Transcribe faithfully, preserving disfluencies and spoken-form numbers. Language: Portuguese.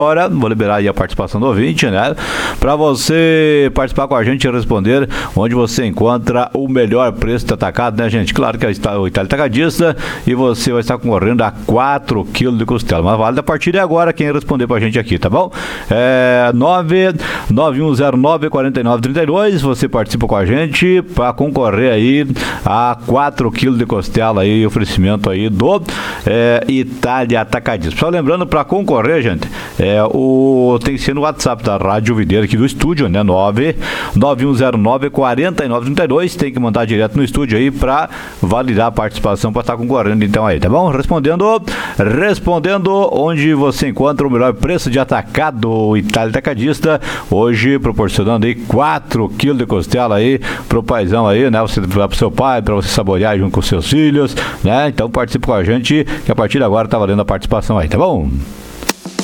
Agora, vou liberar aí a participação do ouvinte, né? Para você participar com a gente e responder onde você encontra o melhor preço de atacado, né, gente? Claro que é o Itália Atacadista e você vai estar concorrendo a quatro quilos de costela. Mas vale a partir de agora quem responder pra gente aqui, tá bom? É nove nove um zero nove quatro nove três dois, você participa com a gente para concorrer aí a quatro quilos de costela aí, oferecimento aí do é, Itália Atacadista. Só lembrando, para concorrer, gente, é, É, o, tem que ser no WhatsApp da Rádio Videira aqui do estúdio, né? nove nove um zero nove quatro nove três dois. Tem que mandar direto no estúdio aí pra validar a participação, pra estar concorrendo então aí, tá bom? Respondendo, respondendo onde você encontra o melhor preço de atacado Itália Atacadista, hoje proporcionando aí quatro quilos de costela aí pro paizão aí, né? Você vai pro seu pai, pra você saborear junto com seus filhos, né? Então participe com a gente, que a partir de agora tá valendo a participação aí, tá bom?